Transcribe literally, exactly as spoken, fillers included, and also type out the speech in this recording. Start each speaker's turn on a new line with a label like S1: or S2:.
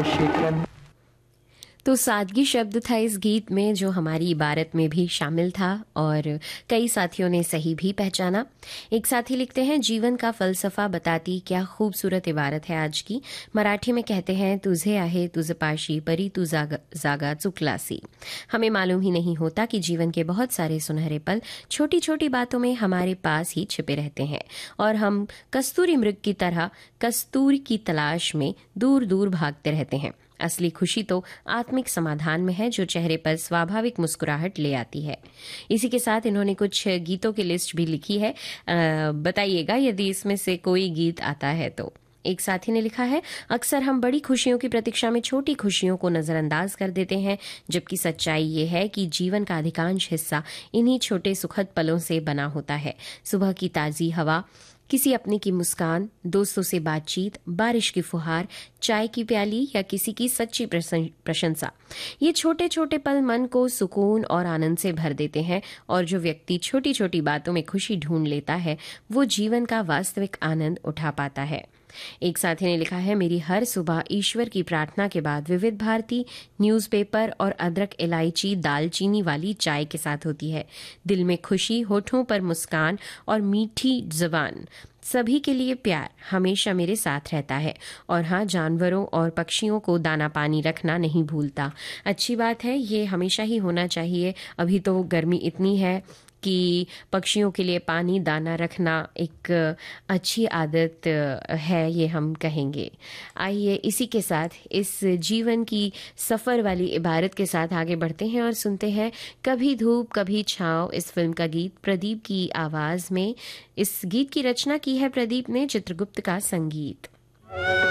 S1: शिकन।
S2: तो सादगी शब्द था इस गीत में जो हमारी इबारत में भी शामिल था और कई साथियों ने सही भी पहचाना। एक साथी लिखते हैं, जीवन का फलसफा बताती क्या खूबसूरत इबारत है आज की। मराठी में कहते हैं, तुझे आहे तुझ पाशी परी तू जागा, जागा चुकलासी। हमें मालूम ही नहीं होता कि जीवन के बहुत सारे सुनहरे पल छोटी छोटी बातों में हमारे पास ही छिपे रहते हैं और हम कस्तूरी मृग की तरह कस्तूरी की तलाश में दूर दूर भागते रहते हैं। असली खुशी तो आत्मिक समाधान में है जो चेहरे पर स्वाभाविक मुस्कुराहट ले आती है। इसी के साथ इन्होंने कुछ गीतों की लिस्ट भी लिखी है, बताइएगा यदि इसमें से कोई गीत आता है तो। एक साथी ने लिखा है, अक्सर हम बड़ी खुशियों की प्रतीक्षा में छोटी खुशियों को नजरअंदाज कर देते हैं, जबकि सच्चाई ये है कि जीवन का अधिकांश हिस्सा इन्हीं छोटे सुखद पलों से बना होता है। सुबह की ताजी हवा, किसी अपने की मुस्कान, दोस्तों से बातचीत, बारिश की फुहार, चाय की प्याली या किसी की सच्ची प्रशंसा। ये छोटे छोटे पल मन को सुकून और आनंद से भर देते हैं और जो व्यक्ति छोटी छोटी बातों में खुशी ढूंढ लेता है वो जीवन का वास्तविक आनंद उठा पाता है। एक साथी ने लिखा है, मेरी हर सुबह ईश्वर की प्रार्थना के बाद विविध भारती न्यूज़पेपर और अदरक इलायची दालचीनी वाली चाय के साथ होती है। दिल में खुशी, होठों पर मुस्कान और मीठी जुबान, सभी के लिए प्यार हमेशा मेरे साथ रहता है। और हाँ, जानवरों और पक्षियों को दाना पानी रखना नहीं भूलता। अच्छी बात है, ये हमेशा ही होना चाहिए। अभी तो गर्मी इतनी है कि पक्षियों के लिए पानी दाना रखना एक अच्छी आदत है, ये हम कहेंगे। आइए इसी के साथ इस जीवन की सफ़र वाली इबारत के साथ आगे बढ़ते हैं और सुनते हैं कभी धूप कभी छाँव, इस फिल्म का गीत प्रदीप की आवाज़ में। इस गीत की रचना की है प्रदीप ने, चित्रगुप्त का संगीत।